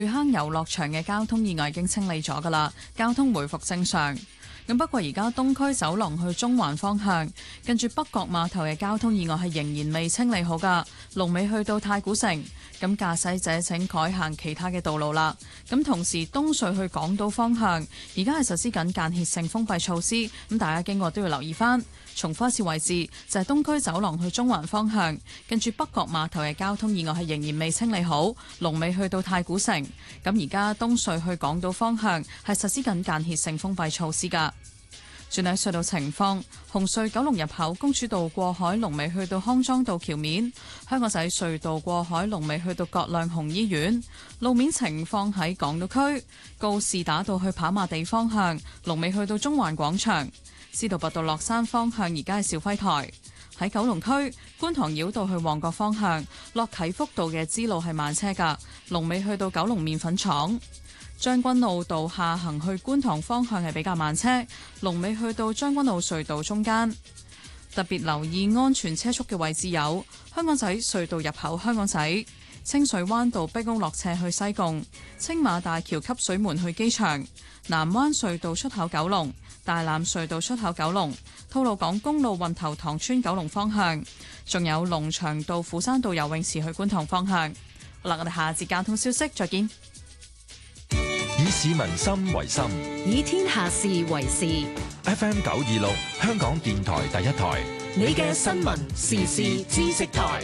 坑遊樂場嘅交通意外已經清理咗㗎啦，交通回復正常。咁不過而家東區走廊去中環方向，近住北角碼頭嘅交通意外係仍然未清理好㗎，龍尾去到太古城。咁駕駛者請改行其他嘅道路啦。咁同時東隧去港島方向，而家係實施緊間歇性封閉措施，咁大家經過都要留意返。重複一次位置就係東區走廊去中環方向，近住北角碼頭嘅交通意外係仍然未清理好，龍尾去到太古城。咁而家東隧去港島方向係實施緊間歇性封閉措施㗎。轉睇隧道情況，紅隧九龍入口公主道過海龍尾去到康莊道橋面，香港仔隧道過海龍尾去到葛量洪醫院。路面情況喺港島區，告士打道去跑馬地方向龍尾去到中環廣場，司徒拔道落山方向而家係肇輝台。喺九龍區，觀塘繞道去旺角方向落啟福道嘅支路係慢車㗎，龍尾去到九龍麵粉廠。將軍澳道下行去觀塘方向係比較慢車，龍尾去到將軍澳隧道中間。特別留意安全車速嘅位置有香港仔隧道入口香港仔、清水灣道壁屋落斜去西貢、青馬大橋汲水門去機場、南灣隧道出口九龍、大欖隧道出口九龍、吐露港公路運頭塘村九龍方向，仲有龍翔道斧山道游泳池去觀塘方向。好啦，我哋下節交通消息再見。 以市民心為心， 以天下事為事。 FM 926，香港電台第一台， 你嘅新聞時事知識台，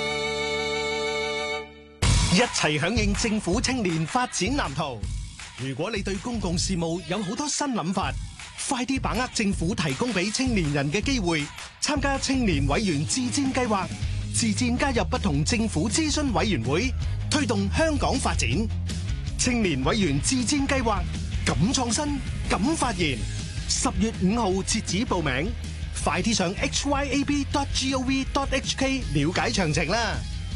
一齊響應政府青年發展藍圖。如果你對公共事務有好多新諗法，快啲把握政府提供俾青年人嘅機會，參加青年委員自薦計劃，自薦加入不同政府諮詢委員會，推動香港發展。青年委員自薦計劃，敢創新，敢發言。10月5號截止報名，快啲上 hyab.gov.hk 了解詳情啦。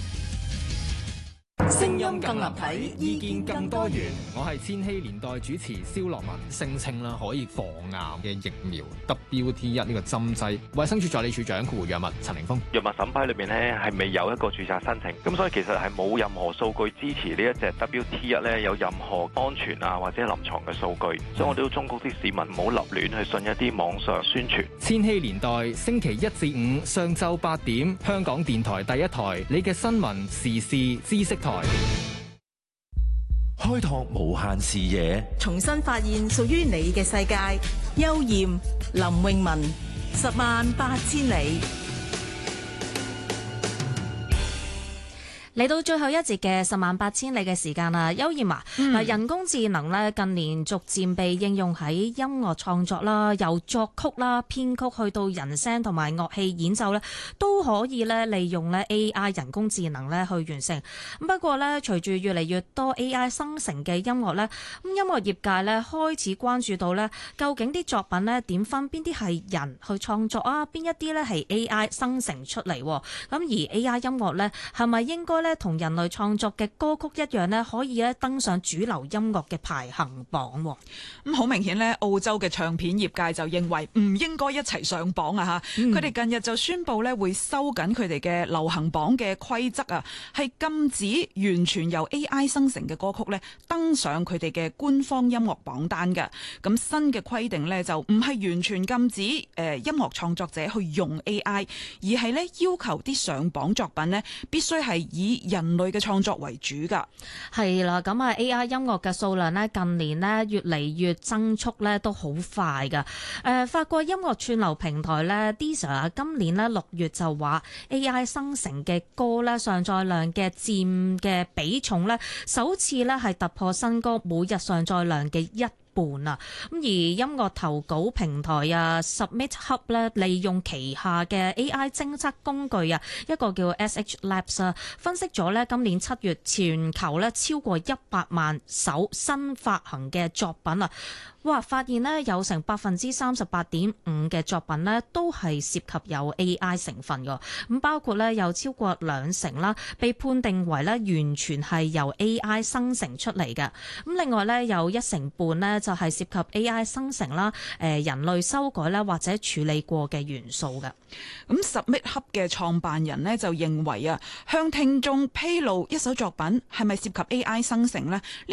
聲音更立體，意見更多元。我係千禧年代主持蕭樂文，聲稱啦可以防癌嘅疫苗 WT1 呢個針劑，衛生署助理署長括弧藥物陳凌峰。 藥物審批裏面咧係未有一個註冊申請，咁所以其實係冇任何數據支持呢一隻 WT1 咧有任何安全啊或者臨床嘅數據，所以我哋都忠告啲市民唔好立亂去信一啲網上宣傳。 千禧年代星期1至5上晝8點，香港電台第一台，你嘅新聞時事知識台。 開拓無限視野， 重新發現屬於你嘅世界。邱艷、林詠雯，108000里。嚟到最後一節嘅108000里嘅時間啦，邱艷啊，人工智能咧近年逐漸被應用喺音樂創作啦，由作曲啦、編曲去到人聲同埋樂器演奏咧，都可以咧利用咧 AI 人工智能咧去完成。不過咧，隨住越嚟越多 AI 生成嘅音樂咧，咁音樂業界咧開始關注到咧，究竟啲作品咧點分邊啲係人去創作啊，邊一啲咧係 AI 生成出嚟？咁而 AI 音樂咧係咪應該同人類創作嘅歌曲一樣咧，可以登上主流音樂嘅排行榜。 咁好明顯咧，澳洲嘅唱片業界就認為唔應該一齊上榜啊！嚇，佢哋近日就宣布咧會收緊佢哋嘅流行榜嘅規則啊，係禁止完全由 AI 生成嘅歌曲咧登上佢哋嘅官方音樂榜單嘅。咁新嘅規定咧就唔係完全禁止音樂創作者去用 AI， 而係咧要求啲上榜作品咧必須係以人類嘅創作為主㗎。係啦，咁啊 AI 音樂嘅數量咧近年咧越嚟越增速咧都好快㗎。法國音樂串流平台咧 Deezer 今年咧6月就話 AI 生成嘅歌咧上載量嘅佔嘅比重咧首次咧係突破新歌每日上載量嘅1半啊！咁而音樂投稿平台啊 Submit Hub 咧，利用旗下嘅 AI 偵測工具啊，一個叫 SH Labs 啊，分析咗咧今年7月全球咧超過100萬首新發行嘅作品啊！哇！發現咧有成38.5%嘅作品咧都係涉及有 AI 成分㗎，咁包括咧有超過20%啦，被判定為咧完全係由 AI 生成出嚟嘅。咁另外咧有1成半咧就係涉及 AI 生成啦、人類修改啦或者處理過嘅元素嘅。 咁 Submit Hub 嘅創辦人呢，就認為啊，向聽眾披露一首作品係咪涉及 AI 生成呢？呢